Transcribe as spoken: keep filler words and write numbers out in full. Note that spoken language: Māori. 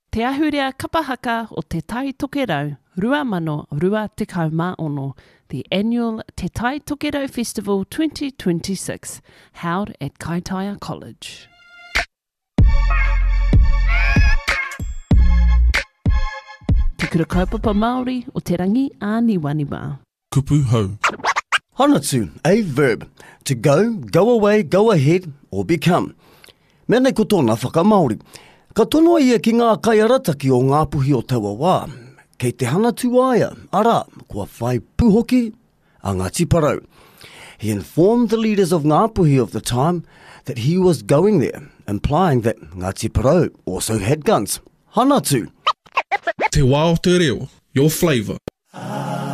Te ahurea kapahaka o Te Tai Tokerau, Rua Mano Rua Tekau Mā Ono, the annual Te Tai Tokerau Festival twenty twenty-six, held at Kaitaia College. Te kura kaupapa Māori o te rangi a Niwaniwa. Kupu hau. Hanatu, a verb. To go, go away, go ahead, or become. Mene ko tōna whakamaori. Ka tono ia ki ngā kaiarataki o ngā puhi o taua wā. Kei te hanatu aia, ara, kua whai puhoki a Ngāti Parau. He informed the leaders of Ngā Puhi of the time that he was going there, implying that Ngāti Parau also had guns. Hanatu. Te wā o te reo, your flavour.